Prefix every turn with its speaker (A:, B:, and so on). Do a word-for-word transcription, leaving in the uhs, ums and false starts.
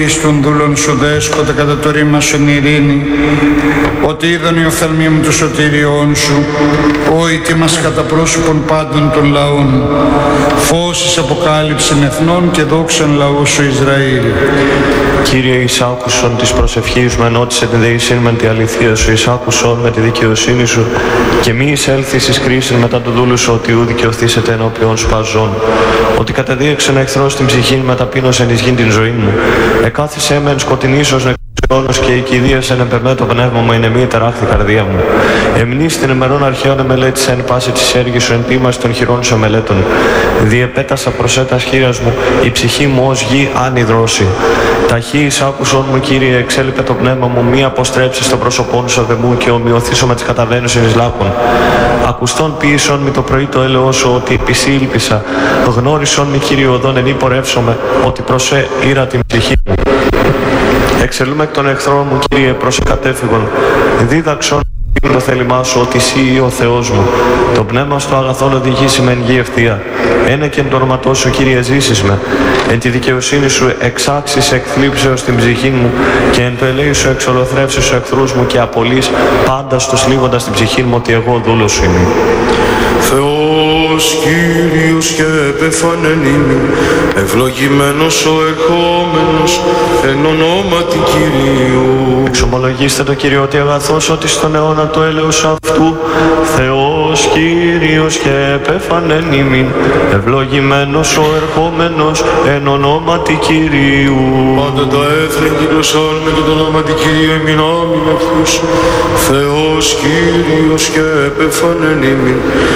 A: εις των δούλων σου δέσκοντα κατά το ρήμα σου ειρήνη, ότι είδαν οι οφθαλμοί μου του σωτήριών σου, όι τι μας κατά πρόσωπον πάντων των λαών, φως εις αποκάλυψην εθνών και δόξαν λαού σου Ισραήλ.
B: Κύριε, εις άκουσον της προσευχής μου, ενώτισε την δεησύν με τη αληθεία σου, εις άκουσον με τη δικαιοσύνη σου, και μη εισέλθεις εις κρίσιν μετά του δούλου σου, ότι ου δικαιωθήσετε ενώπιον σου παζών. Ότι κατεδίεξεν εχθρός την ψυχήν, μεταπείνωσεν εις γην την ζωή μου. Εκάθισέ με εν σκοτεινήσος νεκρός και οικηδίασεν επεμέ το πνεύμα μου, είναι μη τεράχθη καρδία μου. Εμνείς την ημερών αρχαίων εμελέτησε εν πάση της έργης σου, εν τίμας των χειρών σου εμελέτων. Διεπέτασα προσέτας χείρας μου, η ψυχή μου ως γη άνυδρώσει. Ταχύ εις άκουσον μου, Κύριε, εξέλιπε το πνεύμα μου, μη αποστρέψεις το πρόσωπόν σου δε μου, και ομοιωθήσω με τις καταβαίνουσιν εις λάκων. Ακουστών ποιήσον μη το πρωί το έλεος σου, ότι επισή ήλπισα. Γνώρισον μη, Κύριε, οδόν εν υπορεύσομαι, ότι προσέ ήρα την ψυχή μου. Εξελούμε εκ των εχθρών μου, Κύριε, προς εκατέφυγον. Δίδαξον το θέλημά σου, ότι εσύ ο Θεός μου. Το πνεύμα στο αγαθόν οδηγήσει με εν γη ευθεία. Ένε και εν το όνοματό σου, Κύριε, ζήσεις με. Εν τη δικαιοσύνη σου εξάξεις εκθλίψεως την ψυχή μου, και εν το ελέη σου εξολοθρεύσεις σου εχθρούς μου, και απολύς πάντα στους λίγοντας την ψυχή μου, ότι εγώ δούλος σου είμαι.
C: Θεός Κύριος και επεφανεν ημίν, ευλογημένος ο ερχόμενος εν ονόματι Κυρίου.
B: Εξομολογήστε το, Κύριο, ότι αγαθός ότι στον αιώνα το έλεος αυτού, Θεός Κύριος και επεφανεν ημίν, ευλογημένος ο ερχόμενος εν ονόματι Κυρίου.
C: Πάντα τα έθνη κυκλωσάρουμε και το ονόματι Κυρίου ημίν άμην αυτούς. Θεός Κύριος και επεφανεν ημίν,